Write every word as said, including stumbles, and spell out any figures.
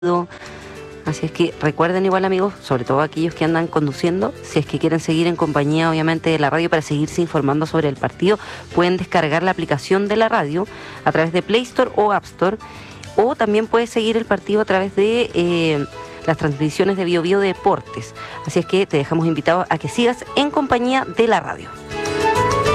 Así es que recuerden igual, amigos, sobre todo aquellos que andan conduciendo, si es que quieren seguir en compañía obviamente de la radio para seguirse informando sobre el partido, pueden descargar la aplicación de la radio a través de Play Store o App Store, o también puedes seguir el partido a través de eh, las transmisiones de Bio Bio Deportes. Así es que te dejamos invitado a que sigas en compañía de la radio.